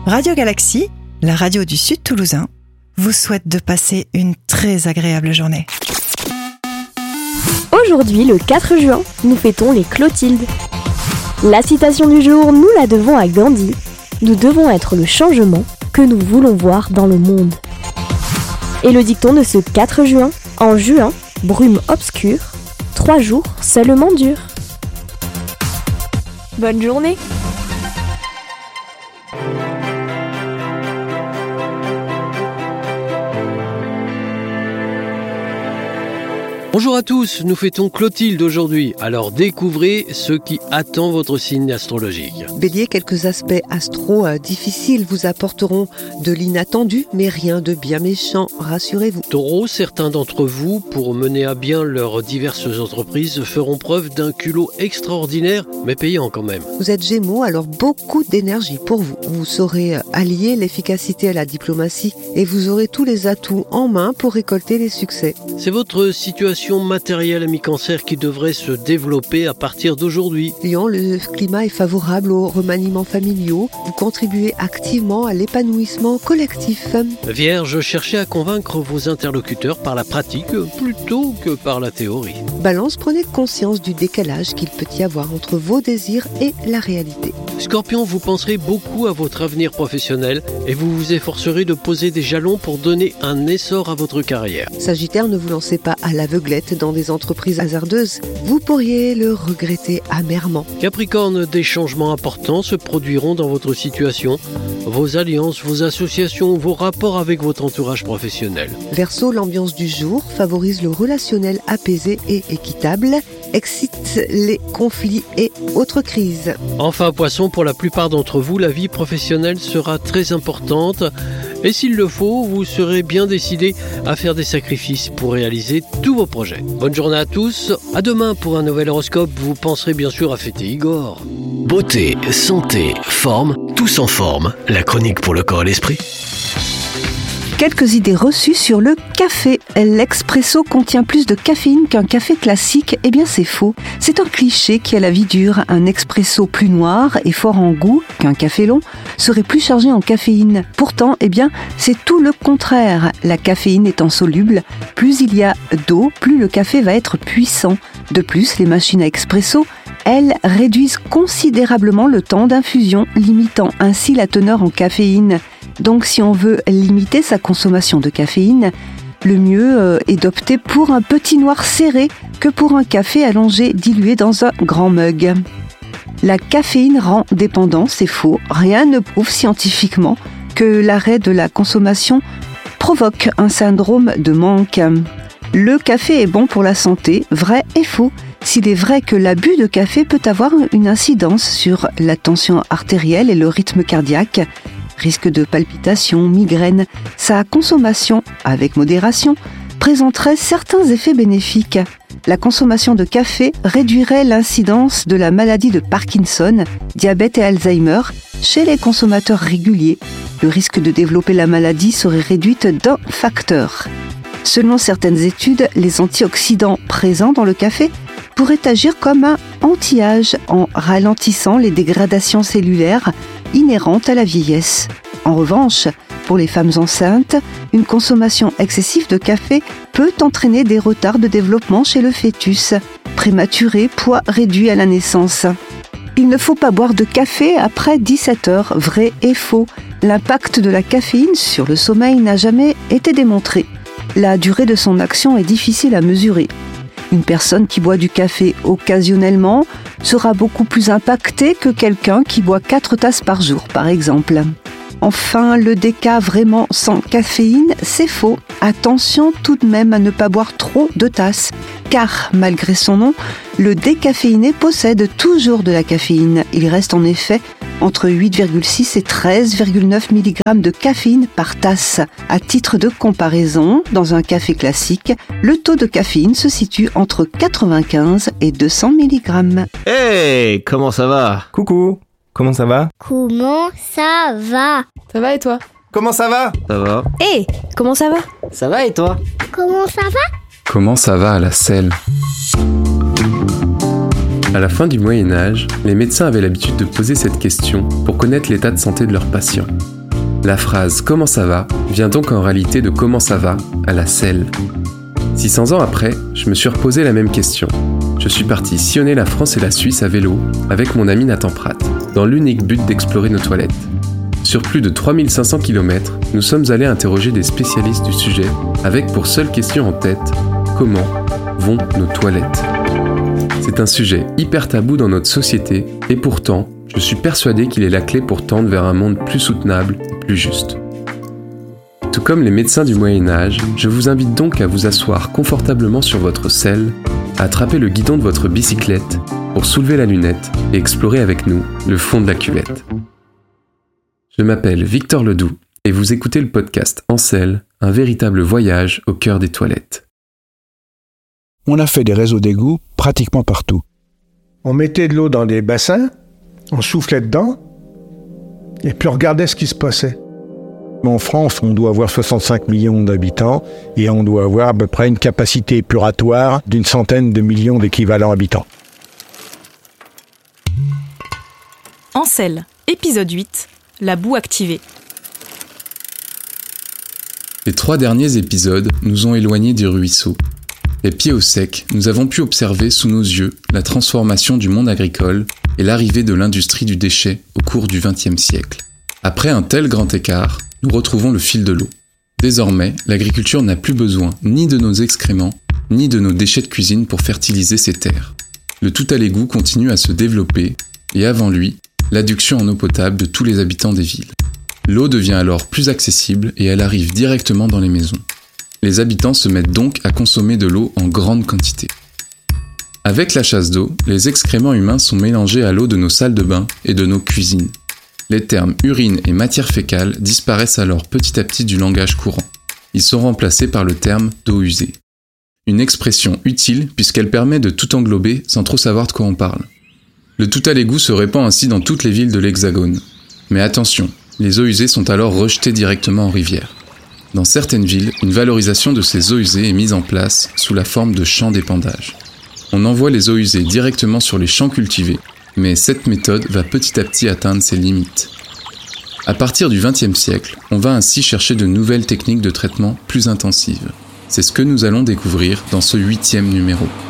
Radio Galaxie, la radio du Sud Toulousain, vous souhaite de passer une très agréable journée. Aujourd'hui, le 4 juin, nous fêtons les Clotildes. La citation du jour, nous la devons à Gandhi. Nous devons être le changement que nous voulons voir dans le monde. Et le dicton de ce 4 juin, en juin, brume obscure, 3 jours seulement dure. Bonne journée! Bonjour à tous, nous fêtons Clotilde aujourd'hui, alors découvrez ce qui attend votre signe astrologique. Bélier, quelques aspects difficiles vous apporteront de l'inattendu, mais rien de bien méchant, rassurez-vous. Taureau, certains d'entre vous, pour mener à bien leurs diverses entreprises, feront preuve d'un culot extraordinaire, mais payant quand même. Vous êtes Gémeaux, alors beaucoup d'énergie pour vous. Vous saurez allier l'efficacité à la diplomatie et vous aurez tous les atouts en main pour récolter les succès. C'est votre situation matérielle à mi-cancer qui devrait se développer à partir d'aujourd'hui. Lion, le climat est favorable aux remaniements familiaux. Vous contribuez activement à l'épanouissement collectif. Vierge, cherchez à convaincre vos interlocuteurs par la pratique plutôt que par la théorie. Balance, prenez conscience du décalage qu'il peut y avoir entre vos désirs et la réalité. Scorpion, vous penserez beaucoup à votre avenir professionnel et vous vous efforcerez de poser des jalons pour donner un essor à votre carrière. Sagittaire, ne vous lancez pas à l'aveuglette dans des entreprises hasardeuses. Vous pourriez le regretter amèrement. Capricorne, des changements importants se produiront dans votre situation. Vos alliances, vos associations, vos rapports avec votre entourage professionnel. Verseau, l'ambiance du jour favorise le relationnel apaisé et équitable, excite les conflits et autres crises. Enfin, Poisson, pour la plupart d'entre vous, la vie professionnelle sera très importante. Et s'il le faut, vous serez bien décidé à faire des sacrifices pour réaliser tous vos projets. Bonne journée à tous, à demain pour un nouvel horoscope. Vous penserez bien sûr à fêter Igor. Beauté, santé, forme, tous en forme. La chronique pour le corps et l'esprit. Quelques idées reçues sur le café. L'expresso contient plus de caféine qu'un café classique. Eh bien, c'est faux. C'est un cliché qui a la vie dure. Un expresso plus noir et fort en goût qu'un café long serait plus chargé en caféine. Pourtant, eh bien, c'est tout le contraire. La caféine étant soluble, plus il y a d'eau, plus le café va être puissant. De plus, les machines à expresso, elles réduisent considérablement le temps d'infusion, limitant ainsi la teneur en caféine. Donc si on veut limiter sa consommation de caféine, le mieux est d'opter pour un petit noir serré que pour un café allongé dilué dans un grand mug. La caféine rend dépendant, c'est faux. Rien ne prouve scientifiquement que l'arrêt de la consommation provoque un syndrome de manque. Le café est bon pour la santé, vrai et faux. S'il est vrai que l'abus de café peut avoir une incidence sur la tension artérielle et le rythme cardiaque, risque de palpitations, migraines, sa consommation, avec modération, présenterait certains effets bénéfiques. La consommation de café réduirait l'incidence de la maladie de Parkinson, diabète et Alzheimer chez les consommateurs réguliers. Le risque de développer la maladie serait réduit d'un facteur. Selon certaines études, les antioxydants présents dans le café pourraient agir comme un anti-âge en ralentissant les dégradations cellulaires inhérentes à la vieillesse. En revanche, pour les femmes enceintes, une consommation excessive de café peut entraîner des retards de développement chez le fœtus, prématuré, poids réduit à la naissance. Il ne faut pas boire de café après 17 heures, vrai et faux. L'impact de la caféine sur le sommeil n'a jamais été démontré. La durée de son action est difficile à mesurer. Une personne qui boit du café occasionnellement sera beaucoup plus impactée que quelqu'un qui boit 4 tasses par jour, par exemple. Enfin, le déca vraiment sans caféine, c'est faux. Attention tout de même à ne pas boire trop de tasses, car malgré son nom, le décaféiné possède toujours de la caféine. Il reste en effet entre 8,6 et 13,9 mg de caféine par tasse. À titre de comparaison, dans un café classique, le taux de caféine se situe entre 95 et 200 mg. Hey, comment ça va ? Coucou, comment ça va ? Comment ça va ? Ça va et toi ? Comment ça va ? Ça va. Hé, comment ça va ? Ça va et toi ? Comment ça va ? Comment ça va à la selle ? À la fin du Moyen-Âge, les médecins avaient l'habitude de poser cette question pour connaître l'état de santé de leurs patients. La phrase « Comment ça va ?» vient donc en réalité de « Comment ça va ?» à la selle. 600 ans après, je me suis reposé la même question. Je suis parti sillonner la France et la Suisse à vélo avec mon ami Nathan Pratt, dans l'unique but d'explorer nos toilettes. Sur plus de 3500 km, nous sommes allés interroger des spécialistes du sujet avec pour seule question en tête « Comment vont nos toilettes ?» C'est un sujet hyper tabou dans notre société et pourtant, je suis persuadé qu'il est la clé pour tendre vers un monde plus soutenable et plus juste. Tout comme les médecins du Moyen-Âge, je vous invite donc à vous asseoir confortablement sur votre selle, à attraper le guidon de votre bicyclette pour soulever la lunette et explorer avec nous le fond de la cuvette. Je m'appelle Victor Ledoux et vous écoutez le podcast En selle, un véritable voyage au cœur des toilettes. On a fait des réseaux d'égouts pratiquement partout. On mettait de l'eau dans des bassins, on soufflait dedans, et puis on regardait ce qui se passait. En France, on doit avoir 65 millions d'habitants et on doit avoir à peu près une capacité épuratoire d'une centaine de millions d'équivalents habitants. En selle, épisode 8, la boue activée. Les 3 derniers épisodes nous ont éloignés du ruisseau. Les pieds au sec, nous avons pu observer sous nos yeux la transformation du monde agricole et l'arrivée de l'industrie du déchet au cours du XXe siècle. Après un tel grand écart, nous retrouvons le fil de l'eau. Désormais, l'agriculture n'a plus besoin ni de nos excréments, ni de nos déchets de cuisine pour fertiliser ses terres. Le tout à l'égout continue à se développer, et avant lui, l'adduction en eau potable de tous les habitants des villes. L'eau devient alors plus accessible et elle arrive directement dans les maisons. Les habitants se mettent donc à consommer de l'eau en grande quantité. Avec la chasse d'eau, les excréments humains sont mélangés à l'eau de nos salles de bain et de nos cuisines. Les termes urine et matière fécale disparaissent alors petit à petit du langage courant. Ils sont remplacés par le terme d'eau usée. Une expression utile puisqu'elle permet de tout englober sans trop savoir de quoi on parle. Le tout à l'égout se répand ainsi dans toutes les villes de l'Hexagone. Mais attention, les eaux usées sont alors rejetées directement en rivière. Dans certaines villes, une valorisation de ces eaux usées est mise en place sous la forme de champs d'épandage. On envoie les eaux usées directement sur les champs cultivés, mais cette méthode va petit à petit atteindre ses limites. À partir du XXe siècle, on va ainsi chercher de nouvelles techniques de traitement plus intensives. C'est ce que nous allons découvrir dans ce 8e numéro.